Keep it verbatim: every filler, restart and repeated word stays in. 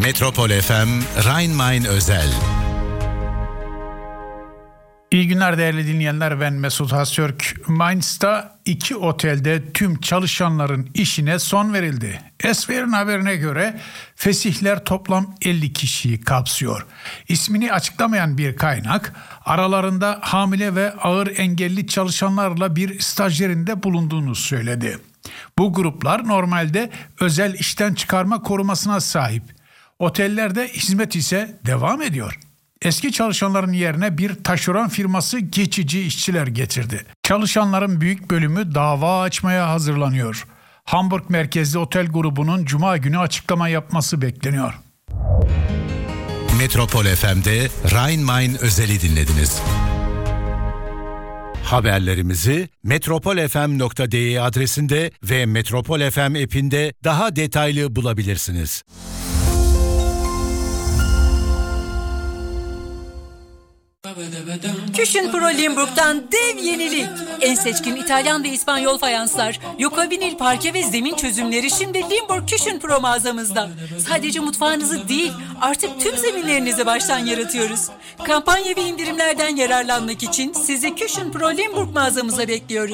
Metropol F M Rhein-Main özel. İyi günler değerli dinleyenler, ben Mesut Hasörk. Mainz'ta iki otelde tüm çalışanların işine son verildi. Esver'in haberine göre fesihler toplam elli kişiyi kapsıyor. İsmini açıklamayan bir kaynak aralarında hamile ve ağır engelli çalışanlarla bir stajyerin de bulunduğunu söyledi. Bu gruplar normalde özel işten çıkarma korumasına sahip. Otellerde hizmet ise devam ediyor. Eski çalışanların yerine bir taşeron firması geçici işçiler getirdi. Çalışanların büyük bölümü dava açmaya hazırlanıyor. Hamburg merkezli otel grubunun Cuma günü açıklama yapması bekleniyor. Metropol F M'de Rhein-Main özeli dinlediniz. Haberlerimizi metropol f m nokta d e adresinde ve Metropol F M app'inde daha detaylı bulabilirsiniz. Küchenpro Limburg'dan dev yenilik. En seçkin İtalyan ve İspanyol fayanslar, Yoka vinil parke ve zemin çözümleri şimdi Limburg Küchenpro mağazamızda. Sadece mutfağınızı değil, artık tüm zeminlerinizi baştan yaratıyoruz. Kampanya ve indirimlerden yararlanmak için sizi Küchenpro Limburg mağazamıza bekliyoruz.